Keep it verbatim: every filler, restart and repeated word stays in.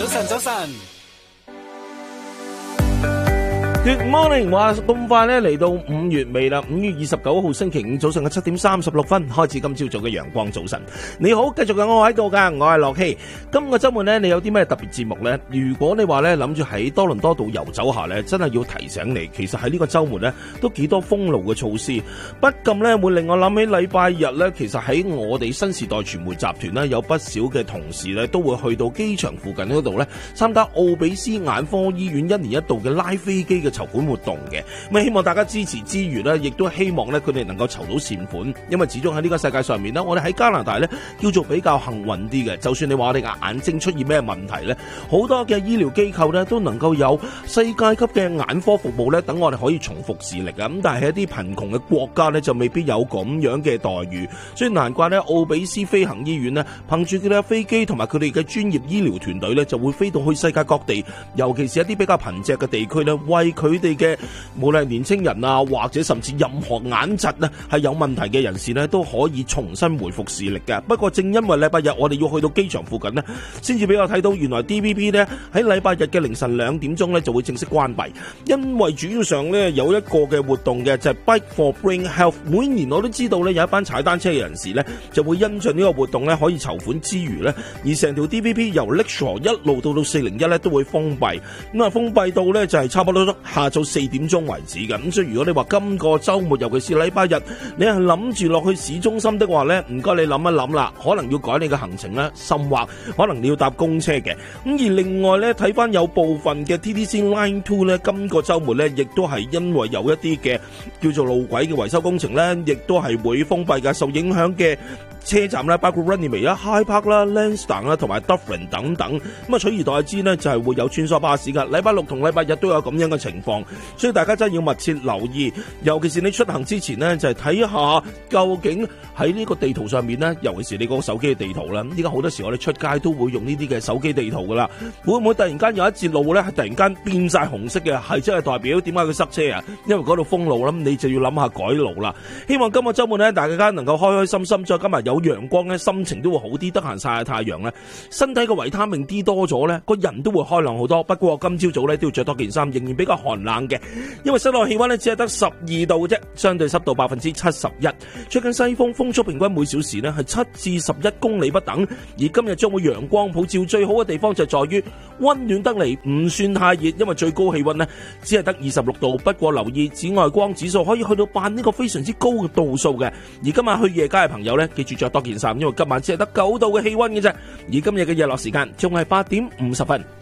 晨，早晨。 Good morning， 話咁快咧嚟到五月尾啦，五月二十九號星期五早上嘅七點三十六分開始今朝早嘅陽光早晨。你好，繼續有我喺度噶，我係樂希。今個周末咧，你有啲咩特別節目呢？如果你話咧諗住喺多倫多度遊走下咧，真係要提醒你，其實喺呢個周末咧都幾多封路嘅措施，不禁咧會令我諗起禮拜日咧，其實喺我哋新時代傳媒集團咧有不少嘅同事咧都會去到機場附近嗰度咧參加奧比斯眼科醫院一年一度嘅拉飛機嘅籌款活動嘅，咁希望大家支持之餘呢，亦都希望呢佢哋能夠籌到善款，因為始終喺呢個世界上面呢，我哋喺加拿大呢叫做比較幸運啲嘅。就算你話我哋嘅眼睛出現咩問題呢，好多嘅醫療機構呢都能夠有世界級嘅眼科服務呢，等我哋可以重複視力啊。咁但係喺一啲貧窮嘅國家呢，就未必有咁樣嘅待遇，所以難怪呢奧比斯飛行醫院呢，憑住佢哋嘅飛機同埋佢哋嘅專業醫療團隊呢，就會飛到去世界各地，尤其是一啲比較貧瘠嘅地區呢，為佢哋嘅無論係年青人啊，或者甚至任何眼疾呢係有問題嘅人士呢，都可以重新回復視力嘅。不過正因為禮拜日我哋要去到機場附近呢，先至俾我睇到原來 D V B 呢喺禮拜日嘅凌晨兩點鐘呢就會正式關閉，因為主要上呢有一個嘅活動嘅就係 Bike for Brain Health。每年我都知道呢有一班踩單車嘅人士呢就會因盡呢個活動呢可以籌款之餘呢，而成條 D V B 由 Lakeshore 一路到到四零一呢都會封閉，咁啊封閉到呢就係差不多下晝四點鐘為止嘅。咁所以如果你話今個週末尤其是禮拜日你係諗住落去市中心的話呢，唔該你諗一諗啦，可能要改你嘅行程啦，甚或可能你要搭公車嘅。咁而另外呢，睇翻有部分嘅 T T C Line Two 呢，今個週末呢亦都係因為有一啲嘅叫做路軌嘅維修工程呢，亦都係會封閉嘅。受影響嘅車站咧，包括 Runnymede 啦、High Park 啦、Lansdowne 啦同埋 Dufferin 等等，咁啊取而代之呢，就係會有穿梭巴士噶。禮拜六同禮拜日都有咁樣嘅情況，所以大家真係要密切留意，尤其是你出行之前呢，就係睇下究竟喺呢個地圖上面呢，尤其是你個手機嘅地圖啦。依家好多時我哋出街都會用呢啲嘅手機地圖噶啦，會唔會突然間有一節路呢係突然間變晒紅色嘅，係真係代表點解佢塞車啊？因為嗰度封路啦，你就要諗下改路啦。希望今個週末呢，大家能夠開開心心，再今日有陽光咧，心情都會好啲，得閒曬下太陽咧，身體個維他命 D 多咗咧，個人都會開朗好多。不過今朝早咧都要着多件衫，仍然比較寒冷嘅，因為室內氣溫咧只係得十二度嘅啫，相對濕度百分之七十一，吹緊西風，風速平均每小時咧係七至十一公里不等。而今日將會陽光普照，最好嘅地方就係在於溫暖得嚟，唔算太熱，因為最高氣溫咧只係得二十六度。不過留意紫外光指數可以去到八呢個非常之高嘅度數嘅。而今晚去夜街嘅朋友咧，記住着多件衫，因為今晚只係得九度嘅氣溫嘅啫。而今日嘅日落時間仲係八點五十分。